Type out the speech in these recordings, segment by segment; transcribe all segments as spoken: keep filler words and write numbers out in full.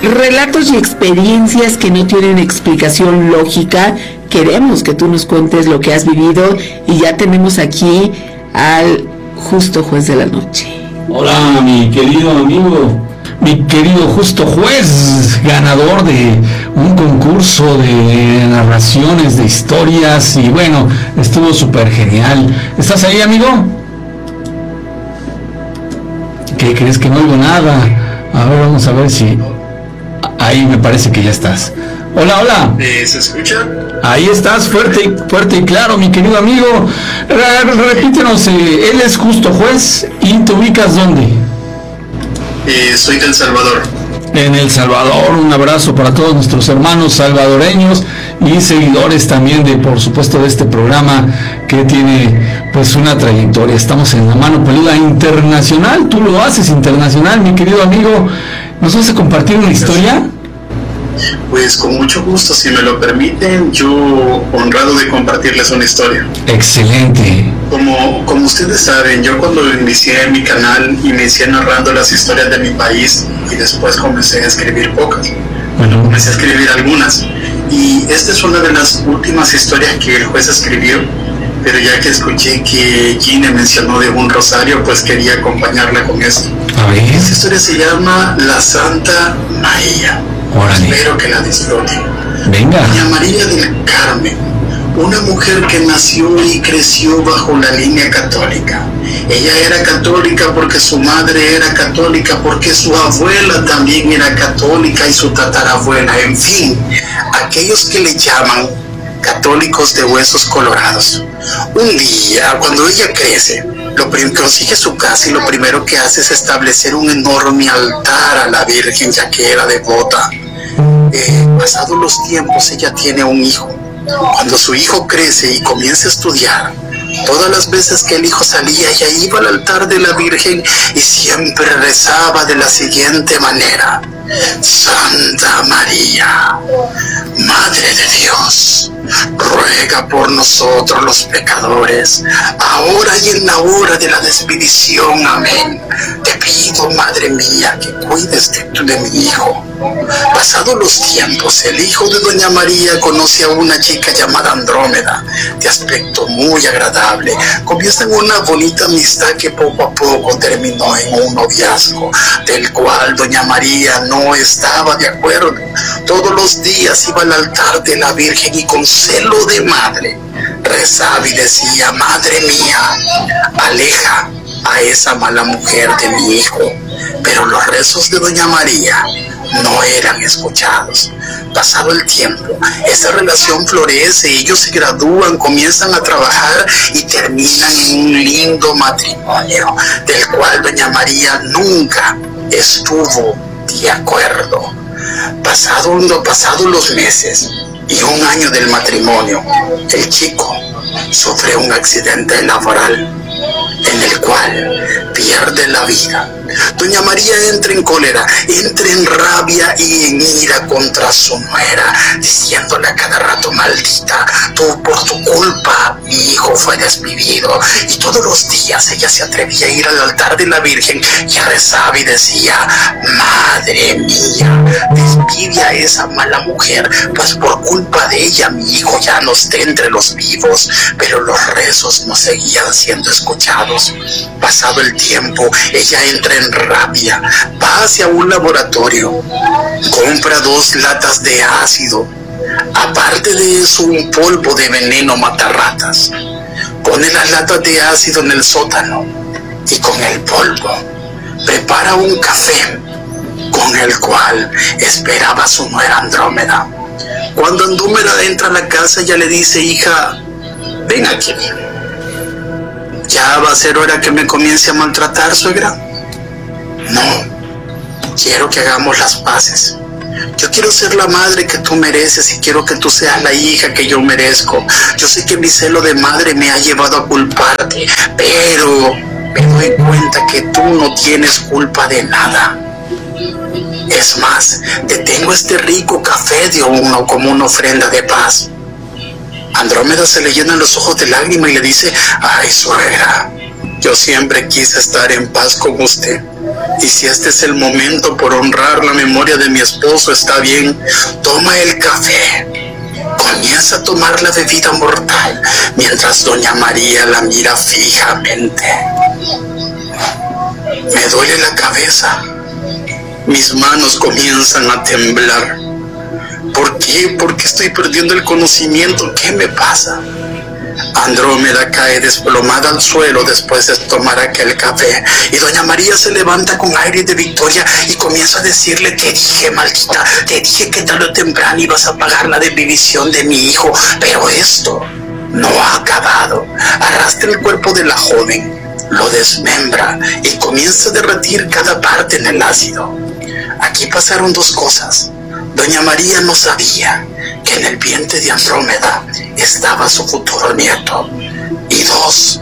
relatos y experiencias que no tienen explicación lógica. Queremos que tú nos cuentes lo que has vivido y ya tenemos aquí al justo juez de la noche. Hola, mi querido amigo, mi querido justo juez, ganador de un concurso de narraciones, de historias, y bueno, estuvo súper genial. ¿Estás ahí, amigo? ¿Qué crees? Que no oigo nada. A ver, vamos a ver si... Ahí me parece que ya estás. Hola, hola. Eh, ¿Se escucha? Ahí estás, fuerte y, fuerte y claro, mi querido amigo. Repítenos, eh, él es justo juez. ¿Y te ubicas dónde? Eh, soy del Salvador. En El Salvador. Un abrazo para todos nuestros hermanos salvadoreños y seguidores también de, por supuesto, de este programa que tiene pues una trayectoria. Estamos en La Mano Peluda Internacional. Tú lo haces internacional, mi querido amigo. ¿Nos vas a compartir una historia? Pues con mucho gusto, si me lo permiten, yo honrado de compartirles una historia. Excelente. Como, como ustedes saben, yo cuando inicié mi canal, inicié narrando las historias de mi país y después comencé a escribir pocas. Bueno, comencé a escribir algunas. Y esta es una de las últimas historias que el juez escribió, pero ya que escuché que Gine mencionó de un rosario, pues quería acompañarla con esto. A ver. Esta historia se llama La Santa María. Órale. Espero que la disfruten. Venga. Doña María del Carmen, una mujer que nació y creció bajo la línea católica. Ella era católica porque su madre era católica, porque su abuela también era católica y su tatarabuela. En fin, aquellos que le llaman católicos de huesos colorados. Un día, cuando ella crece, lo primero que consigue su casa y lo primero que hace es establecer un enorme altar a la Virgen, ya que era devota. Eh, pasados los tiempos, ella tiene un hijo. Cuando su hijo crece y comienza a estudiar, todas las veces que el hijo salía, ella iba al altar de la Virgen y siempre rezaba de la siguiente manera: Santa María, Madre de Dios, ruega por nosotros los pecadores, ahora y en la hora de la despedición. Amén. Te pido, Madre mía, que cuides de, de mi hijo. Pasados los tiempos, el hijo de Doña María conoce a una chica llamada Andrómeda, de aspecto muy agradable. Comienzan una bonita amistad que poco a poco terminó en un noviazgo, del cual Doña María no estaba de acuerdo. Todos los días iba al altar de la Virgen y con celo de madre rezaba y decía: Madre mía, aleja a esa mala mujer de mi hijo. Pero los rezos de Doña María no eran escuchados. Pasado el tiempo, esta relación florece, ellos se gradúan, comienzan a trabajar y terminan en un lindo matrimonio, del cual Doña María nunca estuvo de acuerdo. Pasado, pasado los meses y un año del matrimonio, el chico sufre un accidente laboral en el cual pierde la vida. Doña María entra en cólera, entra en rabia y en ira contra su nuera, diciéndole a cada rato: maldita, tú por tu culpa mi hijo fue despedido. Y todos los días ella se atrevía a ir al altar de la Virgen y rezaba y decía: Madre mía, despide a esa mala mujer, pues por culpa de ella mi hijo ya no esté entre los vivos. Pero los rezos no seguían siendo escuchados. Pasado el tiempo, ella entra en rabia, va hacia un laboratorio, compra dos latas de ácido, aparte de eso un polvo de veneno matarratas, pone las latas de ácido en el sótano y con el polvo prepara un café con el cual esperaba a su nuera Andrómeda. Cuando Andrómeda entra a la casa, ella le dice: hija, ven aquí, ¿ya va a ser hora que me comience a maltratar, suegra? No, quiero que hagamos las paces. Yo quiero ser la madre que tú mereces y quiero que tú seas la hija que yo merezco. Yo sé que mi celo de madre me ha llevado a culparte, pero me doy cuenta que tú no tienes culpa de nada. Es más, te tengo este rico café de uno como una ofrenda de paz. Andrómeda se le llenan los ojos de lágrimas y le dice: ay, suegra, Yo siempre quise estar en paz con usted. Y si este es el momento por honrar la memoria de mi esposo, está bien. Toma el café. Comienza a tomar la bebida mortal mientras doña María la mira fijamente. Me duele la cabeza. Mis manos comienzan a temblar. ¿Por qué? ¿Por qué estoy perdiendo el conocimiento? ¿Qué me pasa? Andrómeda cae desplomada al suelo después de tomar aquel café, y doña María se levanta con aire de victoria y comienza a decirle: te dije, maldita, te dije que tarde o temprano ibas a pagar la división de mi hijo, pero esto no ha acabado. Arrastra el cuerpo de la joven, lo desmembra y comienza a derretir cada parte en el ácido. Aquí pasaron dos cosas. Doña María no sabía que en el vientre de Andrómeda estaba su futuro nieto. Y dos,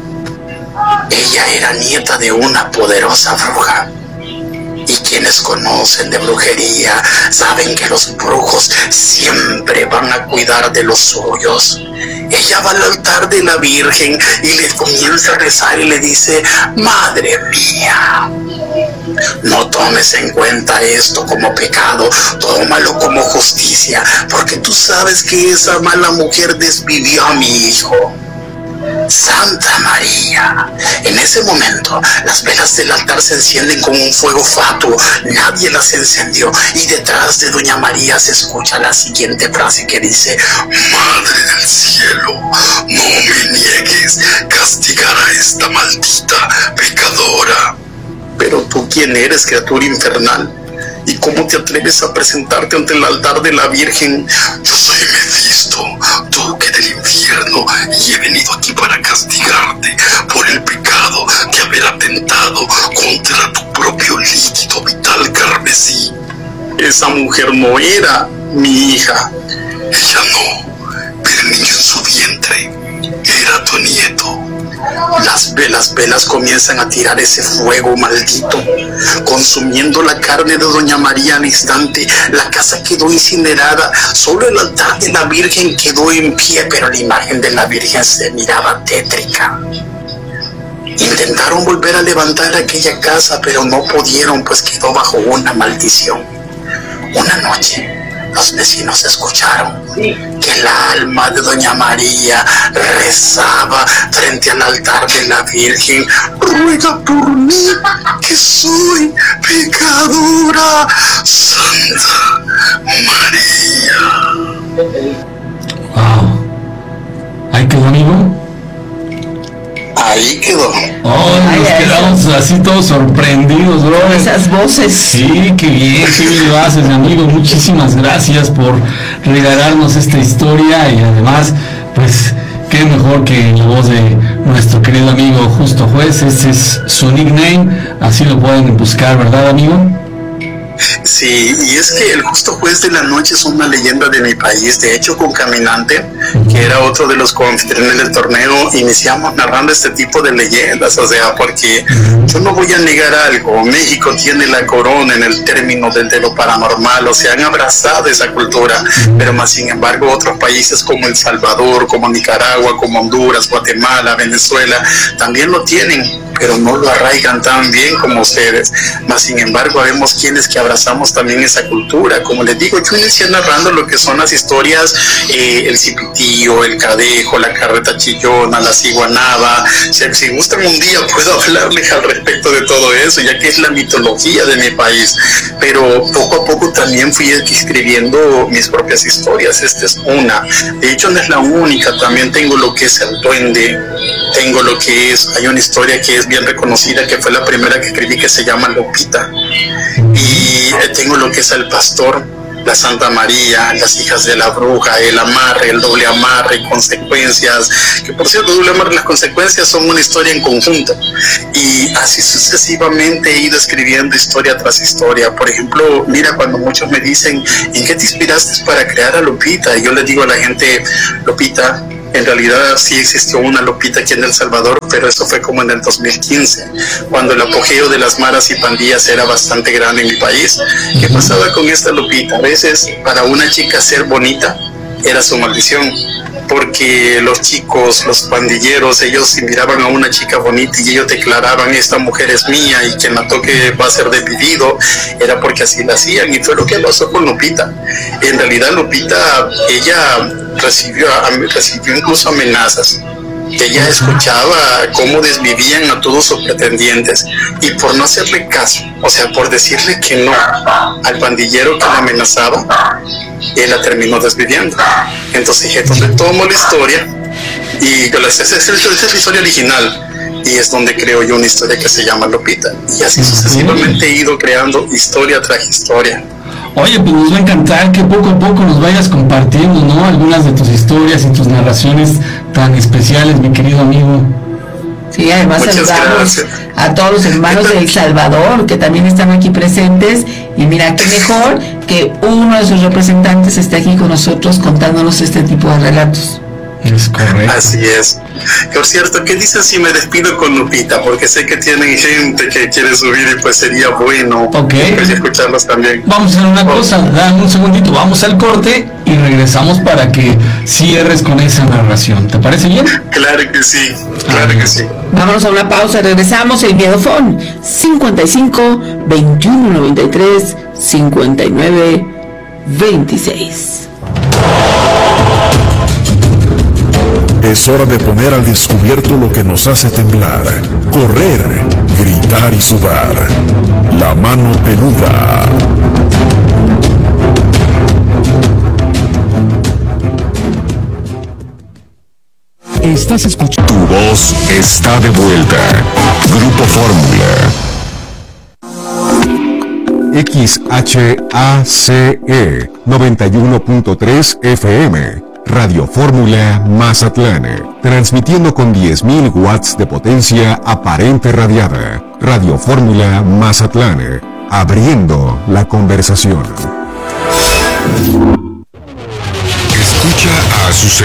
ella era nieta de una poderosa bruja. Y quienes conocen de brujería saben que los brujos siempre van a cuidar de los suyos. Ella va al altar de la Virgen y le comienza a rezar y le dice: madre mía, no tomes en cuenta esto como pecado, tómalo como justicia, porque tú sabes que esa mala mujer desvivió a mi hijo. Santa María. En ese momento las velas del altar se encienden con un fuego fatuo. Nadie las encendió y detrás de doña María se escucha la siguiente frase que dice: madre del cielo, no me niegues, castigar a esta maldita pecadora. Pero tú, ¿quién eres, criatura infernal? ¿Y cómo te atreves a presentarte ante el altar de la Virgen? Yo soy Mefisto, duque del infierno, y he venido aquí para castigarte por el pecado de haber atentado contra tu propio líquido vital carmesí. Esa mujer no era mi hija. Ella no, pero el niño en su vientre era tu nieto. Las velas, velas comienzan a tirar ese fuego maldito, consumiendo la carne de doña María al instante. La casa quedó incinerada, solo el altar de la Virgen quedó en pie, pero la imagen de la Virgen se miraba tétrica. Intentaron volver a levantar aquella casa, pero no pudieron, pues quedó bajo una maldición. Una noche los vecinos escucharon que el alma de doña María rezaba frente al altar de la Virgen: ruega por mí, que soy pecadora, Santa María. Wow. ¿Ahí quedó, amigo? Ahí quedó. Oh, nos ay, quedamos ay, así todos sorprendidos, bro. Esas voces. Sí, qué bien, qué bien lo haces, amigo. Muchísimas gracias por regalarnos esta historia, y además, pues, qué mejor que la voz de nuestro querido amigo Justo Juez. Este es su nickname, así lo pueden buscar, ¿verdad, amigo? Sí, y es que el Justo Juez de la Noche es una leyenda de mi país. De hecho, con Caminante, que era otro de los coanfitriones del torneo, iniciamos narrando este tipo de leyendas. O sea, porque yo no voy a negar algo, México tiene la corona en el término del de lo paranormal, o sea, han abrazado esa cultura, pero más sin embargo otros países como El Salvador, como Nicaragua, como Honduras, Guatemala, Venezuela, también lo tienen, pero no lo arraigan tan bien como ustedes. Más sin embargo, vemos quienes que abrazamos también esa cultura. Como les digo, yo inicié narrando lo que son las historias, eh, el cipitío, el cadejo, la carreta chillona, la ciguanaba. Si, si gustan un día puedo hablarles al respecto de todo eso, ya que es la mitología de mi país. Pero poco a poco también fui escribiendo mis propias historias. Esta es una. De hecho, no es la única. También tengo lo que es el duende. Tengo lo que es, hay una historia que es bien reconocida, que fue la primera que escribí, que se llama Lupita. Y tengo lo que es el pastor, la Santa María, las hijas de la bruja, el amarre, el doble amarre, consecuencias, que por cierto, doble amarre, las consecuencias son una historia en conjunto. Y así sucesivamente he ido escribiendo historia tras historia. Por ejemplo, mira, cuando muchos me dicen, ¿en qué te inspiraste para crear a Lupita? Y yo les digo a la gente, Lupita, en realidad sí existió una Lupita aquí en El Salvador, pero eso fue como en el dos mil quince, cuando el apogeo de las maras y pandillas era bastante grande en mi país. ¿Qué pasaba con esta Lupita? A veces para una chica ser bonita era su maldición. porque los chicos, los pandilleros, ellos miraban a una chica bonita y ellos declaraban, esta mujer es mía y quien la toque va a ser despedido, era porque así la hacían, y fue lo que pasó con Lupita. En realidad Lupita, ella recibió, recibió incluso amenazas. Ella escuchaba cómo desvivían a todos sus pretendientes, y por no hacerle caso, o sea, por decirle que no al pandillero que la amenazaba, él la terminó desviviendo. Entonces es donde tomo la historia, y esa es, es, es la historia original, y es donde creo yo una historia que se llama Lupita, y así sucesivamente he ido creando historia tras historia. Oye, pues nos va a encantar que poco a poco nos vayas compartiendo, ¿no? Algunas de tus historias y tus narraciones tan especiales, mi querido amigo. Sí, además Muchas saludamos gracias a todos los hermanos de El Salvador que también están aquí presentes, y mira, qué mejor que uno de sus representantes esté aquí con nosotros contándonos este tipo de relatos. Es correcto. Así es. Por cierto, ¿qué dicen si me despido con Lupita? Porque sé que tienen gente que quiere subir y pues sería bueno okay. escucharlos también. Vamos a hacer una oh. cosa, dame un segundito, vamos al corte y regresamos para que cierres con esa narración. ¿Te parece bien? Claro que sí, claro ah. que sí. Vámonos a una pausa, regresamos. El Miedofón cincuenta y cinco, veintiuno noventa y tres, cincuenta y nueve, veintiséis. Es hora de poner al descubierto lo que nos hace temblar, correr, gritar y sudar. La mano peluda. Estás escuchando. Tu voz está de vuelta. Grupo Fórmula. X H A C E noventa y uno punto tres F M. Radio Fórmula Mazatlán, transmitiendo con diez mil watts de potencia aparente radiada. Radio Fórmula Mazatlán, abriendo la conversación. Escucha a sus